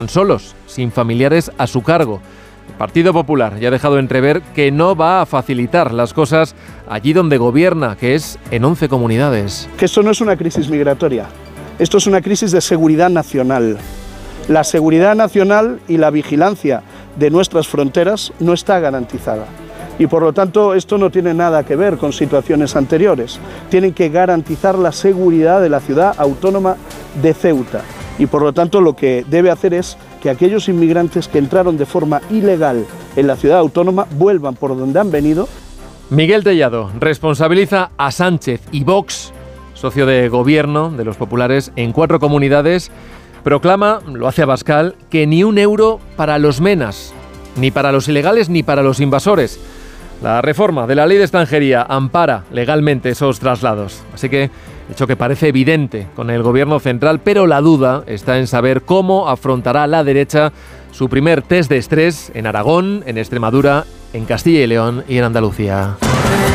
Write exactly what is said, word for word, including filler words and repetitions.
solos, sin familiares a su cargo. El Partido Popular ya ha dejado entrever que no va a facilitar las cosas allí donde gobierna, que es en once comunidades. Que esto no es una crisis migratoria, esto es una crisis de seguridad nacional. La seguridad nacional y la vigilancia de nuestras fronteras no está garantizada. Y por lo tanto esto no tiene nada que ver con situaciones anteriores. Tienen que garantizar la seguridad de la ciudad autónoma de Ceuta. Y por lo tanto lo que debe hacer es que aquellos inmigrantes que entraron de forma ilegal en la ciudad autónoma vuelvan por donde han venido. Miguel Tellado responsabiliza a Sánchez y Vox, socio de gobierno de los populares, en cuatro comunidades. Proclama, lo hace Abascal, que ni un euro para los menas, ni para los ilegales ni para los invasores. La reforma de la ley de extranjería ampara legalmente esos traslados. Así que, hecho que parece evidente con el gobierno central, pero la duda está en saber cómo afrontará la derecha su primer test de estrés en Aragón, en Extremadura, en Castilla y León y en Andalucía.